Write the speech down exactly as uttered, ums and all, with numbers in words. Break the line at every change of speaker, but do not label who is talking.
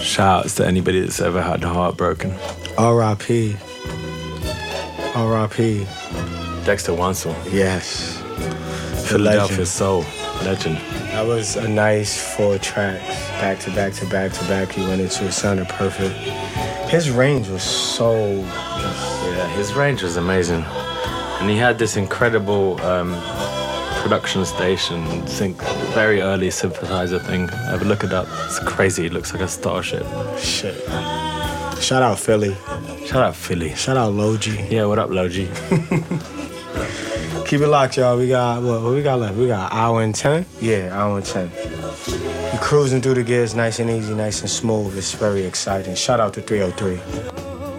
Shouts to anybody that's ever had their heart broken.
R I P R I P
Dexter Wansel.
Yes.
Philadelphia Soul. Legend.
That was a nice four tracks, back to back to back to back. He went into it, sounded perfect. His range was so...
Yeah, his range was amazing. And he had this incredible um, production station, sync, very early synthesizer thing. Have a look it up. It's crazy. It looks like a starship.
Shit. Shout out Philly.
Shout out Philly.
Shout out Logi.
Yeah, what up, Logi?
Keep it locked, y'all. We got, what, what we got left? We got an hour and ten? Yeah, hour and ten. We cruising through the gears nice and easy, nice and smooth. It's very exciting. Shout out to three oh three.